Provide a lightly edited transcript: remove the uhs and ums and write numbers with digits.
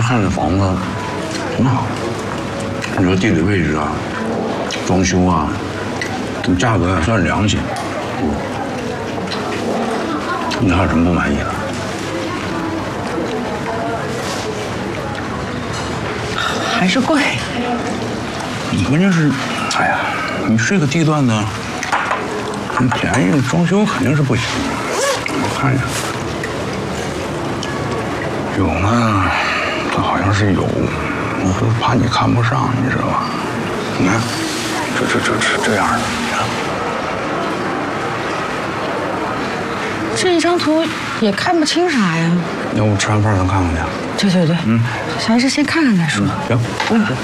看这房子很好，你说地理位置啊，装修啊，这价格也算良心。你还有什么不满意的？ 还是贵。 你关键是，哎呀，你这个地段呢，你便宜装修肯定是不行。我看一下，有呢，它好像是有，我是怕你看不上，你知道吧？你看，这样的， 这一张图也看不清啥呀。 要不吃完饭咱看看去？ 对，还是先看看再说。 行。